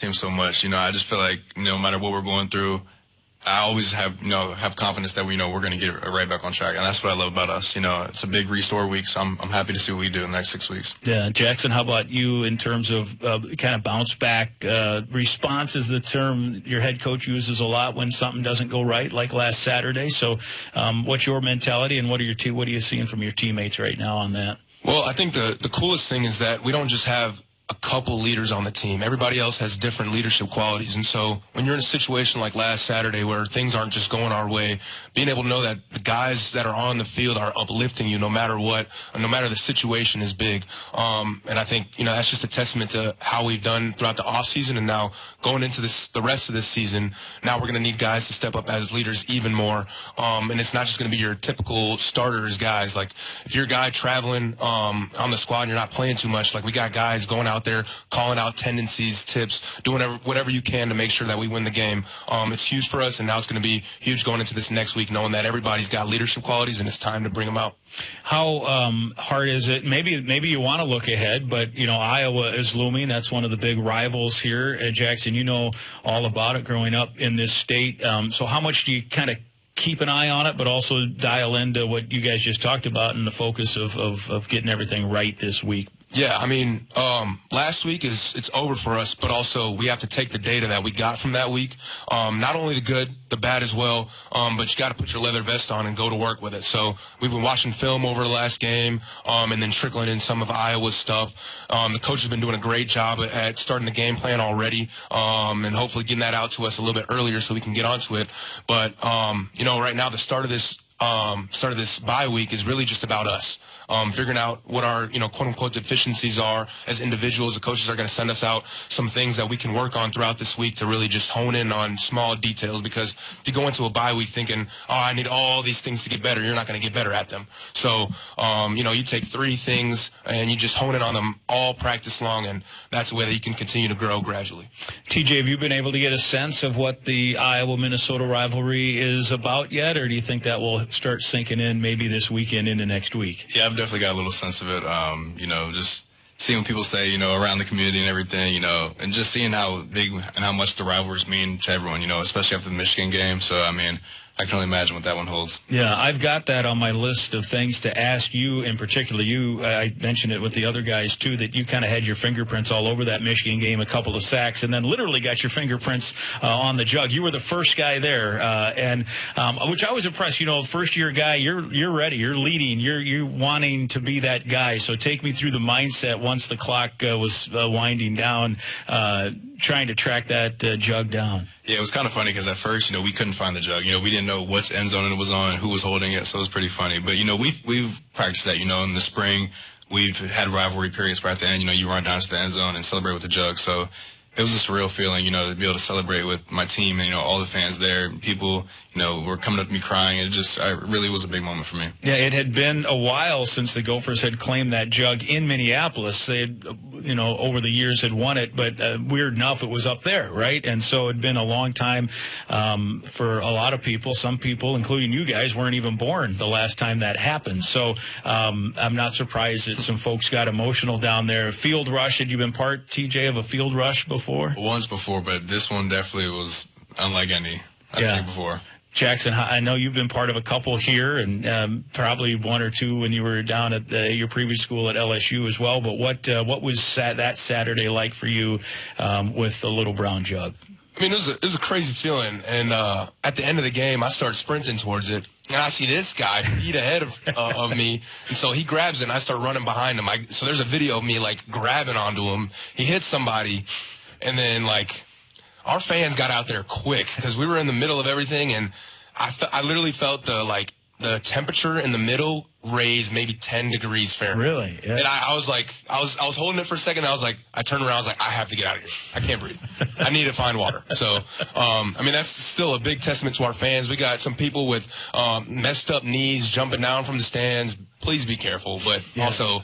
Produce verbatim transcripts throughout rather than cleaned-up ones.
team so much. You know, I just feel like, you know, no matter what we're going through, I always have, you know, have confidence that we know we're going to get right back on track. And that's what I love about us. You know, it's a big restore week, so I'm, I'm happy to see what we do in the next six weeks. Yeah. Jackson, how about you in terms of uh, kind of bounce back? Uh, response is the term your head coach uses a lot when something doesn't go right, like last Saturday. So um, what's your mentality, and what are your te- what are you seeing from your teammates right now on that? Well, I think the, the coolest thing is that we don't just have a couple leaders on the team. Everybody else has different leadership qualities. And so when you're in a situation like last Saturday where things aren't just going our way, being able to know that the guys that are on the field are uplifting you no matter what, no matter the situation, is big. Um, and I think, you know, that's just a testament to how we've done throughout the offseason, and now going into this, the rest of this season, now we're going to need guys to step up as leaders even more. Um, and it's not just going to be your typical starters guys. Like, if you're a guy traveling um, on the squad and you're not playing too much, like, we got guys going out out there calling out tendencies, tips, doing whatever, whatever you can to make sure that we win the game. Um, it's huge for us, and now it's going to be huge going into this next week, knowing that everybody's got leadership qualities and it's time to bring them out. How um, hard is it? Maybe maybe you want to look ahead, but, you know, Iowa is looming. That's one of the big rivals here. Uh, Jackson, you know all about it growing up in this state. Um, so how much do you kind of keep an eye on it, but also dial into what you guys just talked about and the focus of, of, of getting everything right this week? Yeah, I mean, um, last week is it's over for us, but also we have to take the data that we got from that week, um, not only the good, the bad as well, um, but you got to put your leather vest on and go to work with it. So we've been watching film over the last game, um, and then trickling in some of Iowa's stuff. Um, the coach has been doing a great job at, at starting the game plan already, um, and hopefully getting that out to us a little bit earlier so we can get onto it. But um, you know, right now the start of this um, start of this bye week is really just about us. Um, figuring out what our, you know, quote-unquote deficiencies are as individuals. The coaches are going to send us out some things that we can work on throughout this week to really just hone in on small details, because if you go into a bye week thinking, oh, I need all these things to get better, you're not going to get better at them. So, um, you know, you take three things and you just hone in on them all practice long, and that's the way that you can continue to grow gradually. T J, have you been able to get a sense of what the Iowa-Minnesota rivalry is about yet, or do you think that will start sinking in maybe this weekend into next week? Yeah, I've definitely got a little sense of it. Um, you know, just seeing what people say, you know, around the community and everything, you know, and just seeing how big and how much the rivalries mean to everyone, you know, especially after the Michigan game. So, I mean, I can only imagine what that one holds. Yeah, I've got that on my list of things to ask you in particular. You, I mentioned it with the other guys, too, that you kind of had your fingerprints all over that Michigan game, a couple of sacks, and then literally got your fingerprints uh, on the jug. You were the first guy there, uh, and um, which I was impressed. You know, first-year guy, you're you're ready. You're leading. You're, you're wanting to be that guy. So take me through the mindset once the clock uh, was uh, winding down, uh, trying to track that uh, jug down. Yeah, it was kind of funny because at first, you know, we couldn't find the jug. You know, we didn't know which end zone it was on and who was holding it, so it was pretty funny. But, you know, we've, we've practiced that, you know, in the spring. We've had rivalry periods where at the end, you know, you run down to the end zone and celebrate with the jug. So it was just a real feeling, you know, to be able to celebrate with my team and, you know, all the fans there. People, you know, were coming up to me crying. It just it really was a big moment for me. Yeah, it had been a while since the Gophers had claimed that jug in Minneapolis. They had, you know, over the years had won it, but uh, weird enough, it was up there, right? And so it had been a long time um, for a lot of people. Some people, including you guys, weren't even born the last time that happened. So um, I'm not surprised that some folks got emotional down there. Field rush, had you been part, T J, of a field rush before? Once before, but this one definitely was unlike any I've yeah. seen before. Jackson, I know you've been part of a couple here, and um, probably one or two when you were down at the, your previous school at L S U as well. But what uh, what was sat- that Saturday like for you um, with the little brown jug? I mean, it was a, it was a crazy feeling, and uh, at the end of the game, I start sprinting towards it, and I see this guy feet ahead of, uh, of me, and so he grabs it, and I start running behind him. I, so there's a video of me, like, grabbing onto him. He hits somebody, and then, like, our fans got out there quick because we were in the middle of everything, and I, fe- I literally felt the, like, the temperature in the middle raise maybe ten degrees Fahrenheit. Really? Yeah. And I, I was like, I was, I was holding it for a second. And I was like, I turned around. I was like, I have to get out of here. I can't breathe. I need to find water. So, um, I mean, that's still a big testament to our fans. We got some people with um, messed up knees jumping down from the stands. Please be careful. But yeah. also,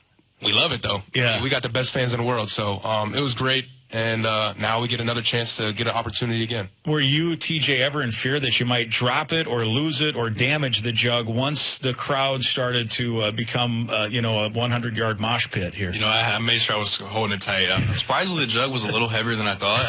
we love it though. Yeah. We got the best fans in the world. So, um, it was great. And uh, now we get another chance to get an opportunity again. Were you, T J, ever in fear that you might drop it or lose it or damage the jug once the crowd started to uh, become, uh, you know, a hundred-yard mosh pit here? You know, I, I made sure I was holding it tight. Uh, surprisingly, the jug was a little heavier than I thought.